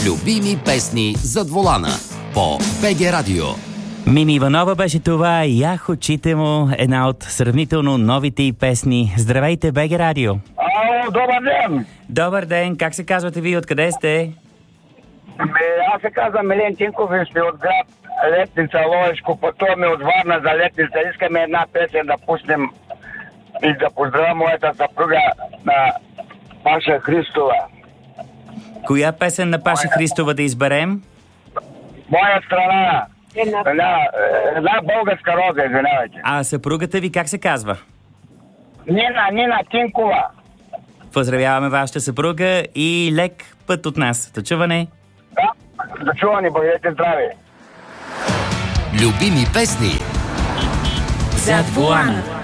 Любими песни зад волана по БГ Радио. Мими Иванова беше това и ях очите му, една от сравнително новите й песни. Здравейте, БГ Радио! Ало, добър ден! Добър ден, как се казвате ви, откъде сте? Аз се казвам Милен Тинков и сме от град Летница, Ловешко, пътуваме от Варна за Летница. Искаме една песен да пуснем и да поздравя моята съпруга на Паша Христова. Коя песен на Паша Христова да изберем? Моя страна. Една българска роза, извинявайте. А съпругата ви как се казва? Нина Тинкова. Поздравяваме вашата съпруга и лек път от нас. До чуване! Да, до чуване, бъдете здрави! Любими песни Зад волана.